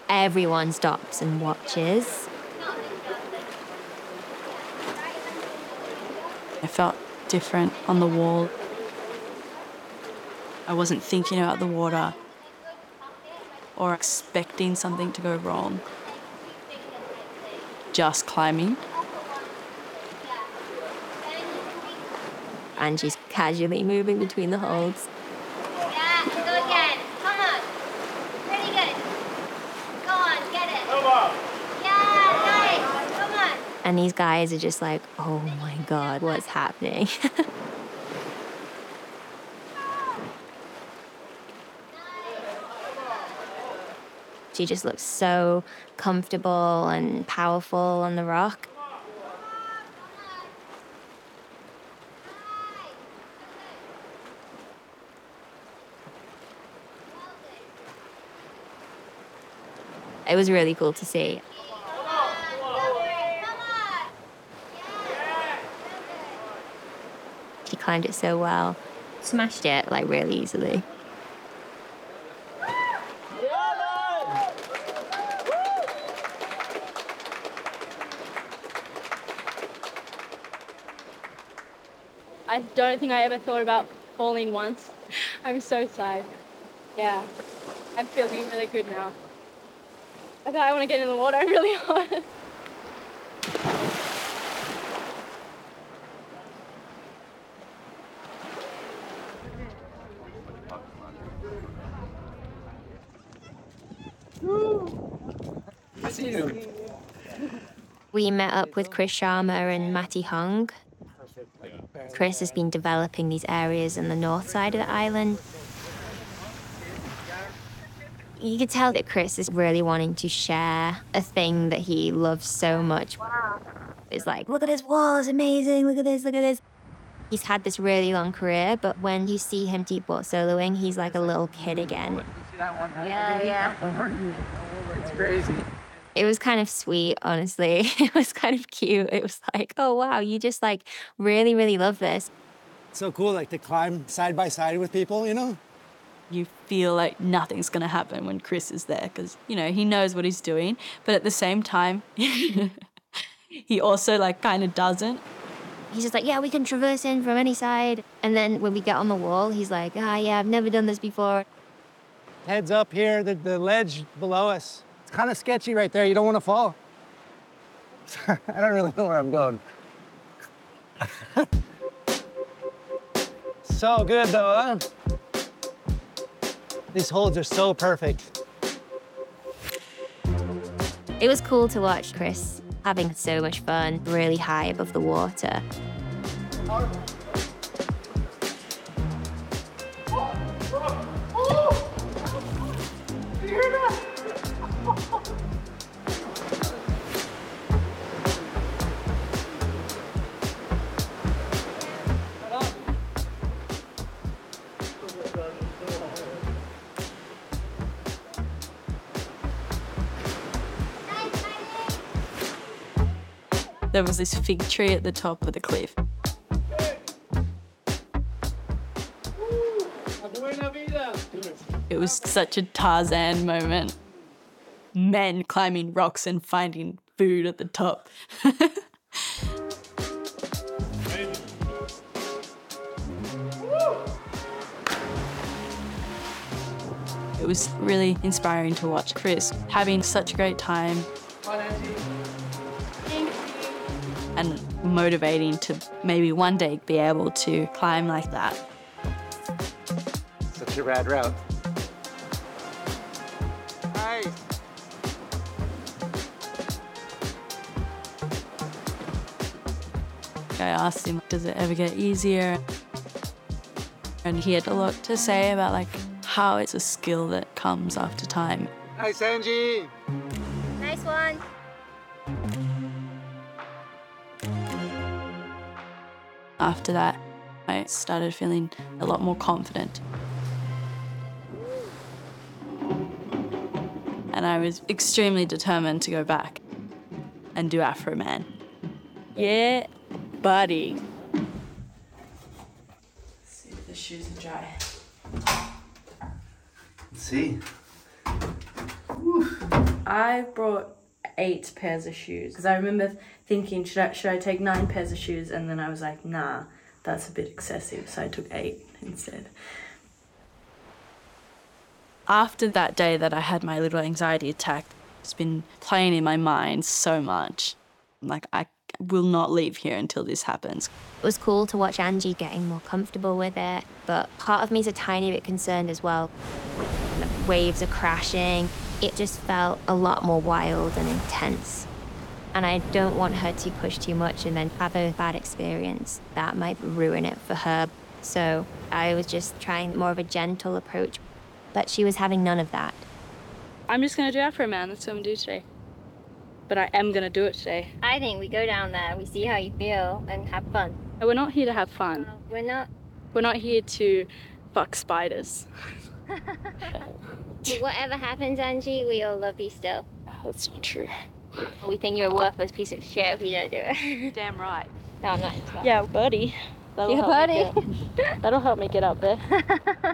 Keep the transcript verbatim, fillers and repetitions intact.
Everyone stops and watches. I felt different on the wall. I wasn't thinking about the water or expecting something to go wrong. Just climbing. And she's casually moving between the holds. Yeah, go again. Come on. Pretty good. Go on, get it. Come on. Yeah, nice. Come on. And these guys are just like, oh my God, what's happening? She just looks so comfortable and powerful on the rock. It was really cool to see. She climbed it so well, smashed it like really easily. I don't think I ever thought about falling once. I'm so tired. Yeah, I'm feeling really good now. I thought I want to get in the water really hard. I see you. We met up with Chris Sharma and Matty Hung. Chris has been developing these areas in the north side of the island. You could tell that Chris is really wanting to share a thing that he loves so much. It's like, look at this wall, it's amazing, look at this, look at this. He's had this really long career, but when you see him deep water soloing, he's like a little kid again. Yeah, yeah. It's crazy. It was kind of sweet, honestly. It was kind of cute. It was like, oh, wow, you just like really, really love this. It's so cool, like to climb side by side with people, you know? You feel like nothing's going to happen when Chris is there because, you know, he knows what he's doing. But at the same time, he also like kind of doesn't. He's just like, yeah, we can traverse in from any side. And then when we get on the wall, he's like, ah, yeah, I've never done this before. Heads up here, the, the ledge below us. It's kind of sketchy right there. You don't want to fall. I don't really know where I'm going. So good, though, huh? These holds are so perfect. It was cool to watch Chris having so much fun, really high above the water. There was this fig tree at the top of the cliff. It was such a Tarzan moment. Men climbing rocks and finding food at the top. It was really inspiring to watch Chris having such a great time. And motivating to maybe one day be able to climb like that. Such a rad route. Nice. I asked him, does it ever get easier? And he had a lot to say about like how it's a skill that comes after time. Nice, Angie. Nice one. After that, I started feeling a lot more confident. And I was extremely determined to go back and do Afro Man. Yeah, buddy. Let's see if the shoes are dry. Let's see. Woo. I brought eight pairs of shoes because I remember thinking, should I, should I take nine pairs of shoes? And then I was like, nah, that's a bit excessive. So I took eight instead. After that day that I had my little anxiety attack, it's been playing in my mind so much. Like, I will not leave here until this happens. It was cool to watch Angie getting more comfortable with it, but part of me is a tiny bit concerned as well. The waves are crashing. It just felt a lot more wild and intense. And I don't want her to push too much and then have a bad experience. That might ruin it for her. So I was just trying more of a gentle approach, but she was having none of that. I'm just going to do Afro Man. That's what I'm going to do today. But I am going to do it today. I think we go down there, we see how you feel, and have fun. And we're not here to have fun. We're not. We're not here to fuck spiders. Whatever happens, Angie, we all love you still. That's not true. We think you're a worthless piece of shit if you don't do it. Damn right. No, I'm not. Yeah, buddy. That'll Yeah, help me buddy. get- that'll help me get up there.